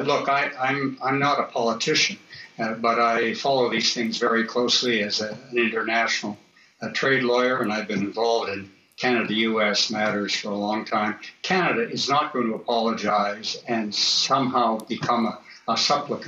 Look, I'm not a politician, but I follow these things very closely as an international trade lawyer, and I've been involved in Canada-U.S. matters for a long time. Canada is not going to apologize and somehow become a supplicant